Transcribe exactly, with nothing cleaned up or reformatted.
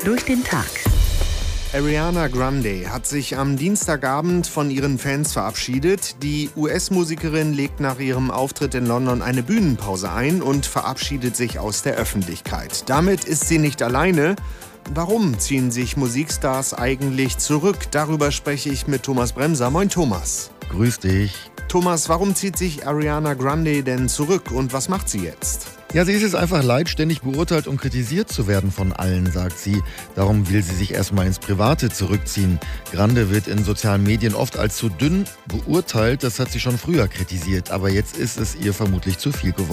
durch den Tag. Ariana Grande hat sich am Dienstagabend von ihren Fans verabschiedet. Die U S-Musikerin legt nach ihrem Auftritt in London eine Bühnenpause ein und verabschiedet sich aus der Öffentlichkeit. Damit ist sie nicht alleine. Warum ziehen sich Musikstars eigentlich zurück? Darüber spreche ich mit Thomas Bremser. Moin Thomas. Grüß dich. Thomas, warum zieht sich Ariana Grande denn zurück und was macht sie jetzt? Ja, sie ist es einfach leid, ständig beurteilt und kritisiert zu werden von allen, sagt sie. Darum will sie sich erstmal ins Private zurückziehen. Grande wird in sozialen Medien oft als zu dünn beurteilt. Das hat sie schon früher kritisiert. Aber jetzt ist es ihr vermutlich zu viel geworden.